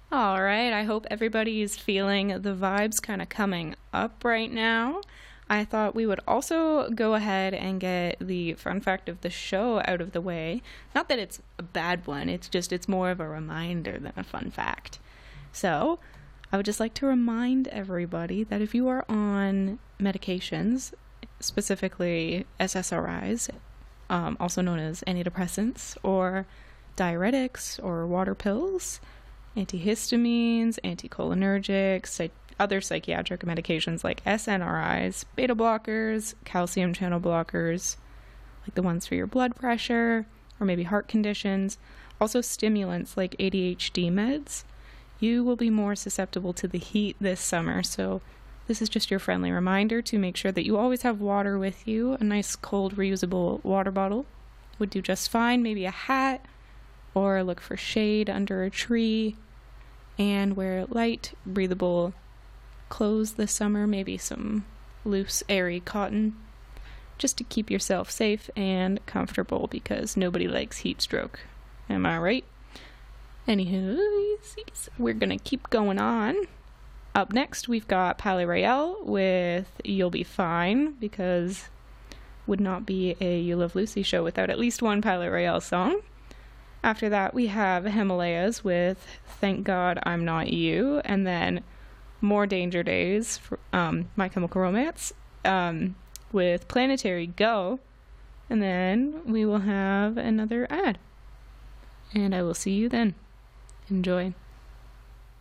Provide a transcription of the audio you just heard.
All right, I hope everybody is feeling the vibes kind of coming up right now. I thought we would also go ahead and get the fun fact of the show out of the way. Not that it's a bad one, it's more of a reminder than a fun fact. So, I would just like to remind everybody that if you are on medications, specifically SSRIs, also known as antidepressants, or diuretics, or water pills, antihistamines, anticholinergics, other psychiatric medications like SNRIs, beta blockers, calcium channel blockers, like the ones for your blood pressure, or maybe heart conditions, also stimulants like ADHD meds, you will be more susceptible to the heat this summer. So this is just your friendly reminder to make sure that you always have water with you. A nice cold reusable water bottle would do just fine. Maybe a hat, or look for shade under a tree, and wear light, breathable clothes this summer, maybe some loose, airy cotton, just to keep yourself safe and comfortable because nobody likes heat stroke. Am I right? Anywho, we're gonna keep going on. Up next, we've got Pally Royale with You'll Be Fine, because would not be a You Love Lucy show without at least one Pally Royale song. After that, we have Himalayas with Thank God I'm Not You, and then More Danger Days for My Chemical Romance with Planetary Go, and then we will have another ad. And I will see you then. Enjoy.